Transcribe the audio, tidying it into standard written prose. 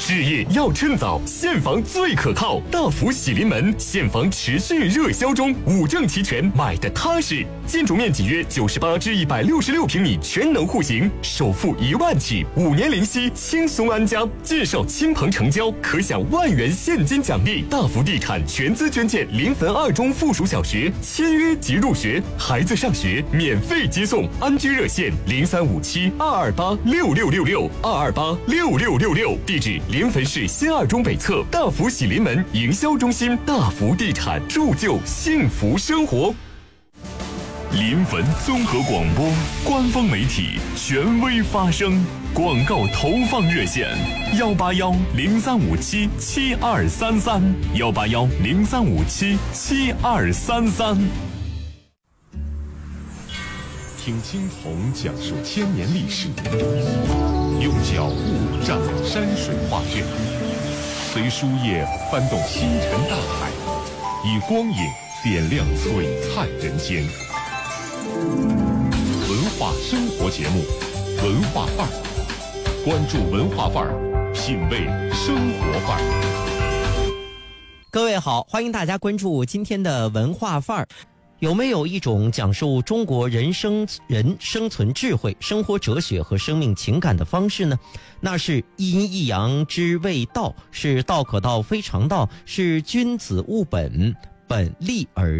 置业要趁早，现房最可靠。大福喜临门，现房持续热销中，5证齐全，买的踏实。建筑面积约98至166平米，全能户型，首付1万起，5年零息，轻松安家。介绍亲朋成交，可享1万元现金奖励。大福地产全资捐建临汾2中附属小学，签约即入学，孩子上学免费接送。安居热线035722826666，2286666，地址临汾市新2中北侧大福喜临门营销中心。大福地产，铸就幸福生活。临汾综合广播官方媒体，权威发声。广告投放热线：18103577233，18103577233。 听青铜讲述千年历史，用脚步展山水画卷，随书页翻动星辰大海，以光影点亮璀璨人间。文化生活节目，文化范儿，关注文化范儿，品味生活范儿。 各位好，欢迎大家关注今天的文化范儿。有没有一种讲述中国人生存智慧、生活哲学和生命情感的方式呢？那是一阴一阳之谓道，是道可道非常道，是君子务本，本立而